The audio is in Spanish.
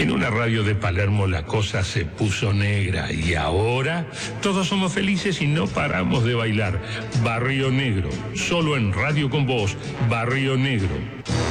En una radio de Palermo la cosa se puso negra y ahora todos somos felices y no paramos de bailar. Barrio Negro, solo en Radio con Voz, Barrio Negro.